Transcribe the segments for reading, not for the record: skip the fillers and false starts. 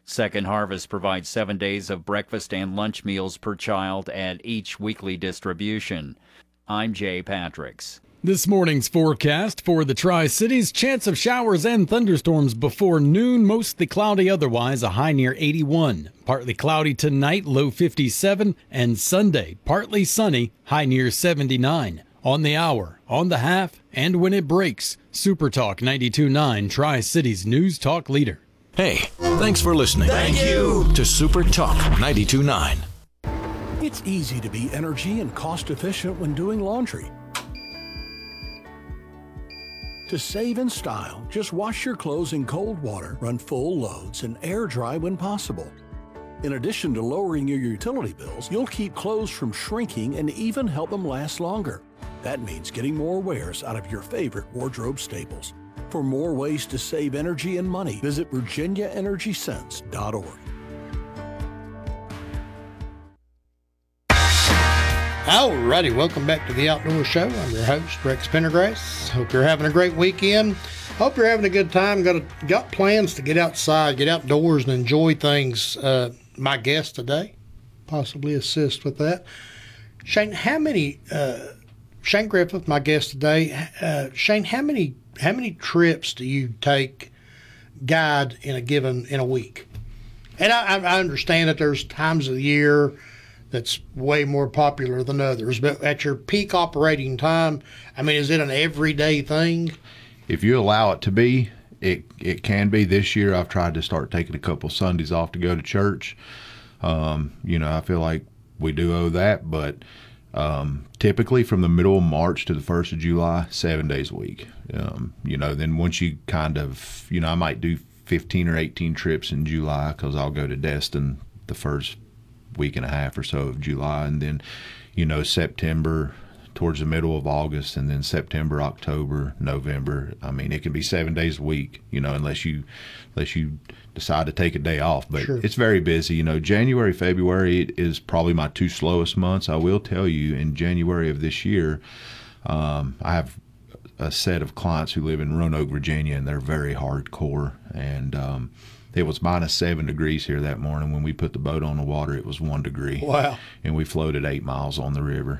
Second Harvest provides 7 days of breakfast and lunch meals per child at each weekly distribution. I'm Jay Patricks. This morning's forecast for the Tri-Cities, chance of showers and thunderstorms before noon, mostly cloudy otherwise, a high near 81. Partly cloudy tonight, low 57, and Sunday, partly sunny, high near 79. On the hour, on the half, and when it breaks, Super Talk 92.9, Tri-Cities News Talk Leader. Hey, thanks for listening. Thank you To Super Talk 92.9. It's easy to be energy and cost efficient when doing laundry. To save in style, just wash your clothes in cold water, run full loads, and air dry when possible. In addition to lowering your utility bills, you'll keep clothes from shrinking and even help them last longer. That means getting more wears out of your favorite wardrobe staples. For more ways to save energy and money, visit VirginiaEnergySense.org. Alrighty, welcome back to the Outdoor Show. I'm your host, Rex Pendergrass. Hope you're having a great weekend. Hope you're having a good time. Got plans to get outside, get outdoors, and enjoy things. My guest today, possibly assist with that. Shane, Shane Griffith, my guest today. Shane, how many trips do you take guide in a week? And I understand that there's times of the year that's way more popular than others, but at your peak operating time, I mean, is it an everyday thing? If you allow it to be, it can be. This year I've tried to start taking a couple Sundays off to go to church. I feel like we do owe that, but typically from the middle of March to the 1st of July, 7 days a week. Then once you kind of, I might do 15 or 18 trips in July because I'll go to Destin the first week and a half or so of July, and then September towards the middle of August, and then September, October, November. I mean, it can be 7 days a week, unless you decide to take a day off, but sure. It's very busy. January, February is probably my two slowest months. I will tell you, in January of this year, I have a set of clients who live in Roanoke, Virginia, and they're very hardcore, and it was -7 degrees here that morning. When we put the boat on the water, it was 1 degree. Wow. And we floated 8 miles on the river.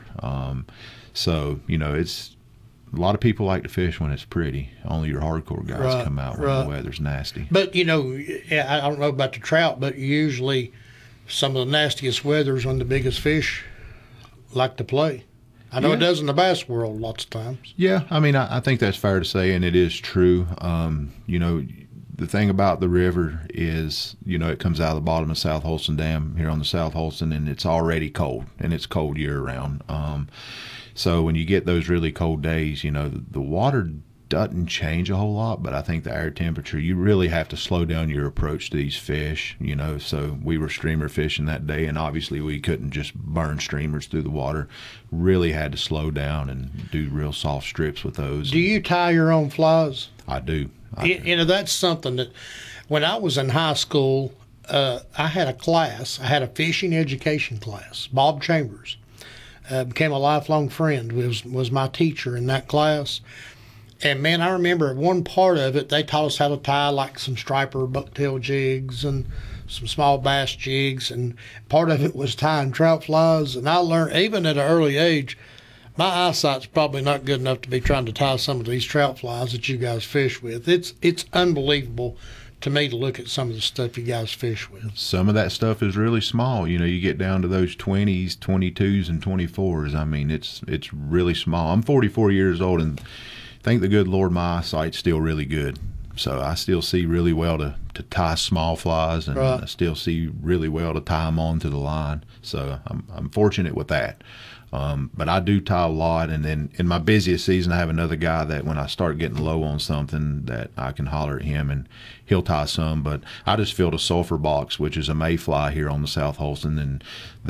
It's a lot of people like to fish when it's pretty. Only your hardcore guys come out when the weather's nasty. But, I don't know about the trout, but usually some of the nastiest weather is when the biggest fish like to play. I know it does in the bass world lots of times. Yeah, I mean, I think that's fair to say, and it is true. The thing about the river is, it comes out of the bottom of South Holston Dam here on the South Holston, and it's already cold, and it's cold year-round. So when you get those really cold days, the water doesn't change a whole lot, but I think the air temperature, you really have to slow down your approach to these fish, So we were streamer fishing that day, and obviously we couldn't just burn streamers through the water. Really had to slow down and do real soft strips with those. Do you tie your own flies? I do. That's something that when I was in high school, I had a fishing education class. Bob Chambers became a lifelong friend, was my teacher in that class. And man, I remember at one part of it, they taught us how to tie like some striper bucktail jigs and some small bass jigs, and part of it was tying trout flies. And I learned, even at an early age, my eyesight's probably not good enough to be trying to tie some of these trout flies that you guys fish with. It's unbelievable to me to look at some of the stuff you guys fish with. Some of that stuff is really small. You get down to those 20s, 22s, and 24s. I mean, it's really small. I'm 44 years old, and thank the good Lord my eyesight's still really good. So I still see really well to tie small flies, and I still see really well to tie them onto the line. So I'm fortunate with that. But I do tie a lot, and then in my busiest season, I have another guy that when I start getting low on something, that I can holler at him and he'll tie some. But I just filled a sulfur box, which is a mayfly here on the South Holston, and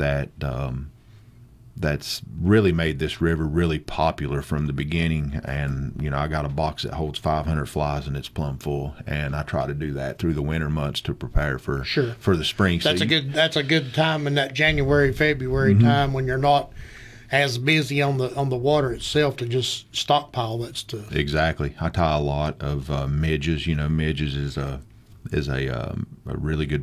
that's really made this river really popular from the beginning. And I got a box that holds 500 flies, and it's plumb full, and I try to do that through the winter months to prepare for the spring season. That's a good time in that January, February time when you're not as busy on the water itself to just stockpile that stuff. Exactly. I tie a lot of midges. Midges is a really good